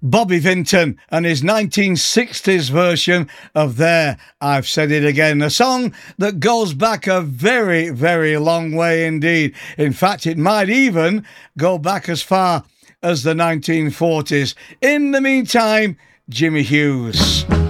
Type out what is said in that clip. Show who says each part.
Speaker 1: Bobby Vinton and his 1960s version of There, I've Said It Again, a song that goes back a very, very long way indeed. In fact, it might even go back as far as the 1940s. In the meantime, Jimmy Hughes.